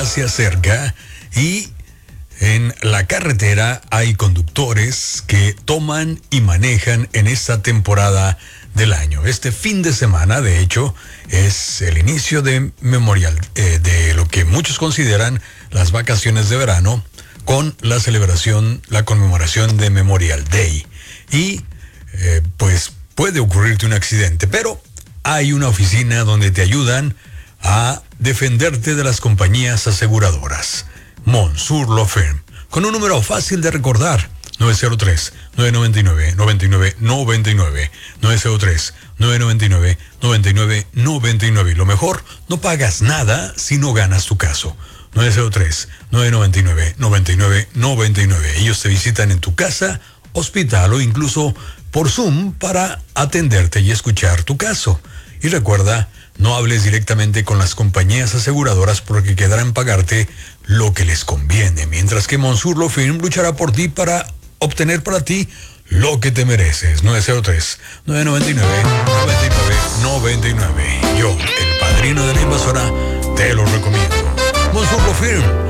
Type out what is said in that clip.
se acerca y en la carretera hay conductores que toman y manejan en esta temporada del año. Este fin de semana, de hecho, es el inicio de Memorial, de lo que muchos consideran las vacaciones de verano, con la celebración, la conmemoración de Memorial Day. Y pues puede ocurrirte un accidente, pero hay una oficina donde te ayudan a defenderte de las compañías aseguradoras. Monsour Law Firm, con un número fácil de recordar: 903-999-9999, 903-999-9999. Y lo mejor, no pagas nada si no ganas tu caso. 903-999-9999. Ellos te visitan en tu casa, hospital o incluso por Zoom para atenderte y escuchar tu caso. Y recuerda, no hables directamente con las compañías aseguradoras porque quedarán pagarte lo que les conviene, mientras que Monsour Law Firm luchará por ti para obtener para ti lo que te mereces. 903-999-9999. Yo, el padrino de la invasora, te lo recomiendo. Monsour Law Firm,